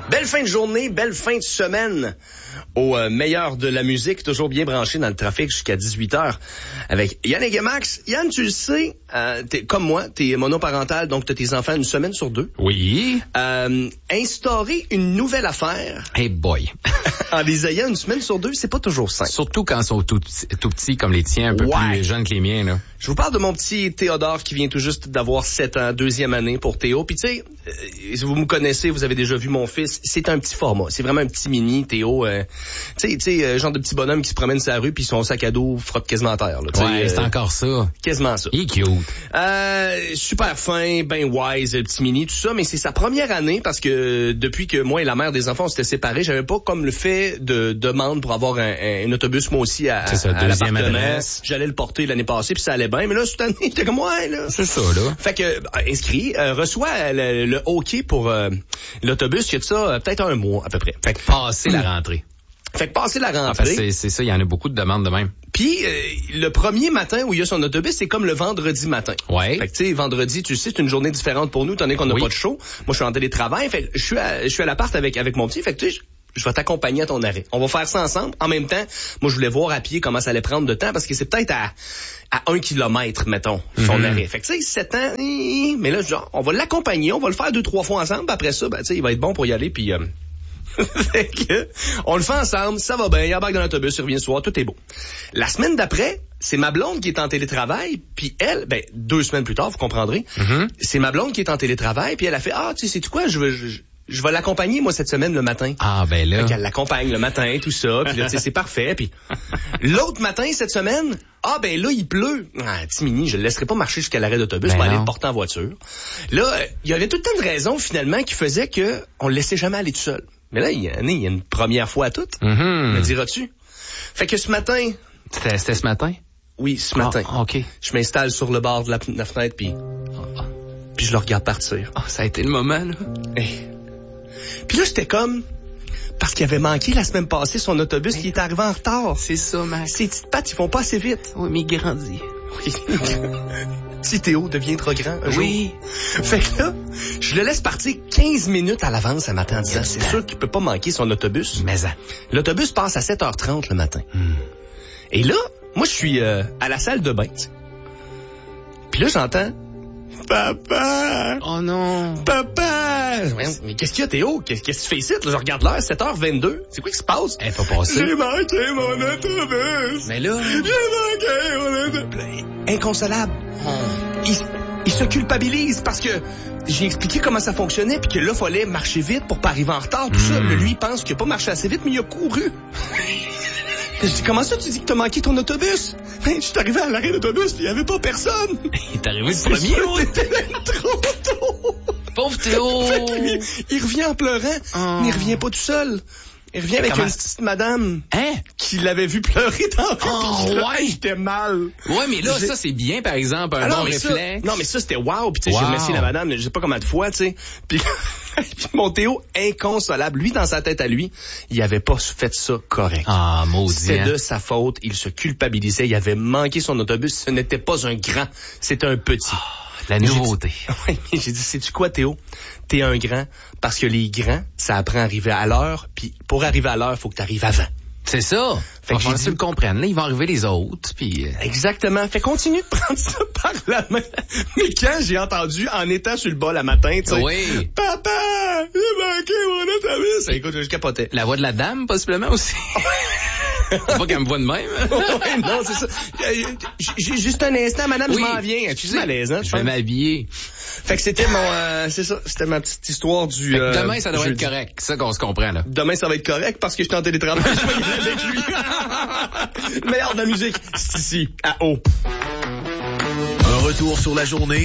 Belle fin de journée, belle fin de semaine au meilleur de la musique, toujours bien branché dans le trafic jusqu'à 18h avec Yannick et Max. Yann, tu le sais, t'es comme moi, t'es monoparental, donc t'as tes enfants une semaine sur deux. Oui. Instaurer une nouvelle affaire. Hey boy. En les ayant une semaine sur deux, c'est pas toujours simple. Surtout quand ils sont tout petits comme les tiens, un peu plus jeunes que les miens, là. Je vous parle de mon petit Théodore qui vient tout juste d'avoir 7 ans, deuxième année pour Théo. Puis tu sais, vous me connaissez, vous avez déjà vu mon fils, c'est un petit format. C'est vraiment un petit mini, Théo. Tu sais, genre de petit bonhomme qui se promène sur la rue puis son sac à dos frotte quasiment à terre. Là, c'est encore ça. Quasiment ça. Il est cute. Super fin, ben wise, le petit mini, tout ça. Mais c'est sa première année parce que depuis que moi et la mère des enfants on s'était séparés, j'avais pas comme le fait de demande pour avoir un autobus moi aussi à l'appartement. J'allais le porter l'année passée puis ça allait bien. Mais là, cette année, j'étais comme ouais, là. C'est ça, là. Fait que, inscrit, reçoit le OK pour l'autobus, il y a de ça peut-être un mois à peu près. Fait que passer la rentrée. Fait que passer la rentrée. Enfin, c'est ça, il y en a beaucoup de demandes de même. Puis le premier matin où il y a son autobus, c'est comme le vendredi matin. Ouais. Fait que tu sais, vendredi, tu sais, c'est une journée différente pour nous, étant donné qu'on n'a pas de show. Moi, je suis en télétravail, fait que je suis à l'appart avec mon petit, fait que tu sais, je vais t'accompagner à ton arrêt. On va faire ça ensemble. En même temps, moi, je voulais voir à pied comment ça allait prendre de temps, parce que c'est peut-être à 1 kilomètre, mettons, son arrêt. Fait que tu sais, 7 ans, mais là, genre, on va l'accompagner, on va le faire 2-3 fois ensemble, puis après ça, ben, tu sais, il va être bon pour y aller, puis fait que, on le fait ensemble, ça va bien, il embarque dans l'autobus, il revient le soir, tout est beau. La semaine d'après, c'est ma blonde qui est en télétravail, puis elle, ben 2 semaines plus tard, vous comprendrez, c'est ma blonde qui est en télétravail, puis elle a fait, tu sais, sais-tu quoi, je vais l'accompagner, moi, cette semaine, le matin. Ah, ben là. Fait qu'elle l'accompagne le matin, tout ça, puis là, tu sais, c'est parfait, puis l'autre matin, cette semaine, ben là, il pleut. Timini, je le laisserai pas marcher jusqu'à l'arrêt d'autobus pour aller le porter en voiture. Là, il y avait tout le temps de raisons, finalement, qui faisaient que on le laissait jamais aller tout seul. Mais là, il y a une première fois à toutes. Me diras-tu? Fait que ce matin... C'était ce matin? Oui, ce matin. OK. Je m'installe sur le bord de la fenêtre, puis je le regarde partir. Ça a été le moment, là. Puis là, j'étais comme... Parce qu'il avait manqué la semaine passée son autobus, qui est arrivé en retard. C'est ça, Max. Ses petites pattes, ils font pas assez vite. Oui, mais il grandit. Oui. Si Théo devient trop grand un jour. Oui. Fait que là, je le laisse partir 15 minutes à l'avance ce matin en disant, c'est sûr qu'il peut pas manquer son autobus. Mais ça. L'autobus passe à 7h30 le matin. Et là, moi, je suis à la salle de bain. Puis là, j'entends... Papa! Oh non! Papa! Mais qu'est-ce qu'il y a, Théo? Qu'est-ce que tu fais ici? Là, je regarde l'heure, 7h22. C'est quoi qui se passe? Elle est pas passée. J'ai manqué mon autobus! Mais là... J'ai manqué mon autobus! Inconsolable. Il se culpabilise parce que j'ai expliqué comment ça fonctionnait puis que là, fallait marcher vite pour pas arriver en retard, tout ça. Lui, il pense qu'il a pas marché assez vite, mais il a couru. Je dis, comment ça tu dis que t'as manqué ton autobus? Je suis arrivé à l'arrêt d'autobus puis il y avait pas personne. Il est arrivé le premier, c'était trop tôt. Pauvre Théo. Il revient en pleurant, mais il revient pas tout seul. Il revient avec une petite madame qui l'avait vu pleurer dans j'étais mal. Ouais, mais là, ça, c'est bien, par exemple, un bon réflexe. Non, mais ça, c'était wow. Puis, tu sais, j'ai remercié la madame, je sais pas combien de fois, tu sais. Puis, mon Théo, inconsolable. Lui, dans sa tête à lui, il avait pas fait ça correct. Ah, maudit. C'était de sa faute. Il se culpabilisait. Il avait manqué son autobus. Ce n'était pas un grand. C'était un petit. La nouveauté. Oui, j'ai dit, sais-tu quoi, Théo? T'es un grand, parce que les grands, ça apprend à arriver à l'heure, puis pour arriver à l'heure, il faut que t'arrives avant. C'est ça. Fait que j'ai dû le comprendre. Là, ils vont arriver les autres, puis... Exactement. Fait continue de prendre ça par la main. Mais quand j'ai entendu, en étant sur le bas le matin, tu sais... Oui. Papa! J'ai manqué mon autobus! Écoute, je capotais. La voix de la dame, possiblement, aussi. C'est pas qu'elle me voit de même. Ouais, non, c'est ça. Juste un instant, madame, je m'en viens. Tu sais, malaisant. Je vais m'habiller. Fait que c'était c'est ça, c'était ma petite histoire du... demain, ça devrait être correct. C'est ça qu'on se comprend, là. Demain, ça va être correct parce que j'étais en télétravail. Je vais y aller avec lui. Le meilleur de la musique, c'est ici, à Haut. Un retour sur la journée